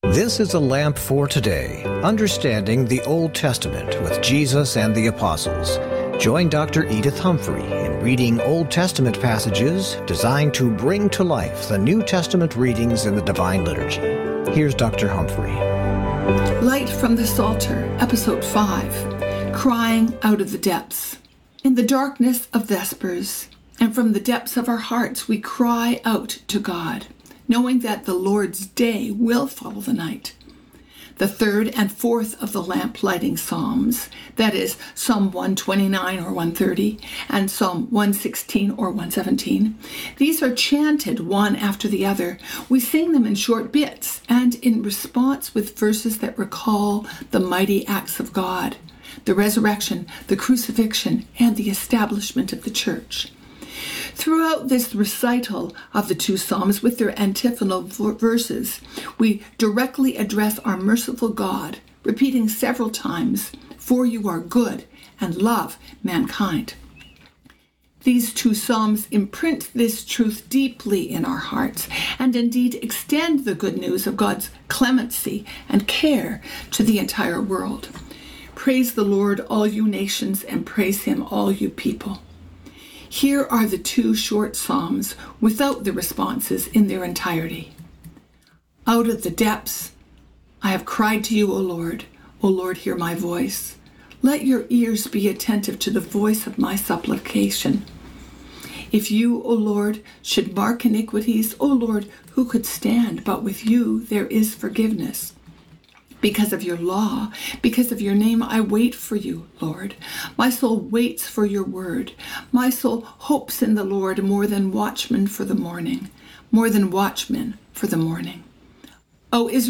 This is a lamp for today, understanding the Old Testament with Jesus and the Apostles. Join Dr. Edith Humphrey in reading Old Testament passages designed to bring to life the New Testament readings in the Divine Liturgy. Here's Dr. Humphrey. Light from the Psalter, Episode 5, Crying Out of the Depths. In the darkness of vespers, and from the depths of our hearts, we cry out to God, knowing that the Lord's day will follow the night. The third and fourth of the lamp-lighting psalms, that is, Psalm 129 or 130, and Psalm 116 or 117, these are chanted one after the other. We sing them in short bits and in response with verses that recall the mighty acts of God, the resurrection, the crucifixion, and the establishment of the church. Throughout this recital of the two Psalms with their antiphonal verses, we directly address our merciful God, repeating several times, "For you are good and love mankind." These two Psalms imprint this truth deeply in our hearts and indeed extend the good news of God's clemency and care to the entire world. Praise the Lord, all you nations, and praise him, all you people. Here are the two short psalms without the responses in their entirety. Out of the depths, I have cried to you, O Lord. O Lord, hear my voice. Let your ears be attentive to the voice of my supplication. If you, O Lord, should mark iniquities, O Lord, who could stand? But with you there is forgiveness. Because of your law, because of your name, I wait for you, Lord. My soul waits for your word. My soul hopes in the Lord more than watchmen for the morning. More than watchmen for the morning. O Israel,